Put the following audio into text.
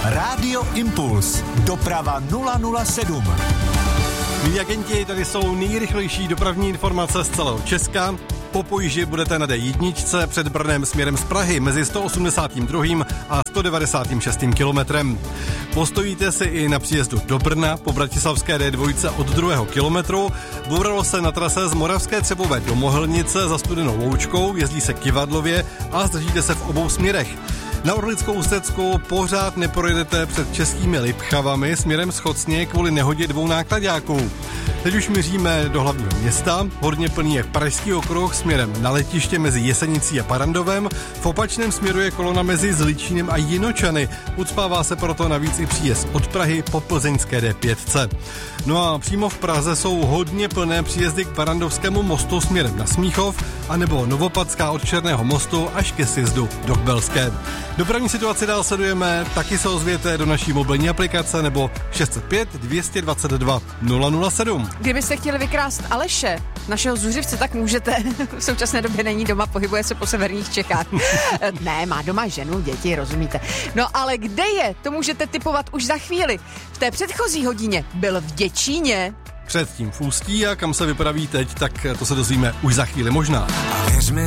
Rádio Impuls. Doprava 007. Milí agenti, tady jsou nejrychlejší dopravní informace z celého Česka. Po Pojiži budete na D1 před Brnem směrem z Prahy mezi 182. a 196. kilometrem. Postojíte si i na příjezdu do Brna po bratislavské D2 od 2. kilometru. Bouralo se na trase z Moravské Třebové do Mohelnice za Studenou Loučkou, jezdí se Kyvadlově a zdržíte se v obou směrech. Na Orlickou úseku pořád neprojedete před Českými Lipchavami směrem z Chocně kvůli nehodě 2 náklaďáků. Teď už míříme do hlavního města. Hodně plný je Pražský okruh směrem na letiště mezi Jesenicí a Barrandovem. V opačném směru je kolona mezi Zličínem a Jinočany. Ucpává se proto navíc i příjezd od Prahy po plzeňské D5. No a přímo v Praze jsou hodně plné příjezdy k Barrandovskému mostu směrem na Smíchov anebo Novopadská od Černého mostu až ke sjezdu do Kbelské. Dopravní situaci dál sledujeme, taky se ozvěte do naší mobilní aplikace nebo 605 222 007. Kdybyste chtěli vykrást Aleše, našeho zuřivce, tak můžete. V současné době není doma, pohybuje se po severních Čechách. Ne, má doma ženu, děti, rozumíte. No ale kde je, to můžete tipovat už za chvíli. V té předchozí hodině byl v Děčíně. Předtím v Ústí a kam se vypraví teď, tak to se dozvíme už za chvíli možná.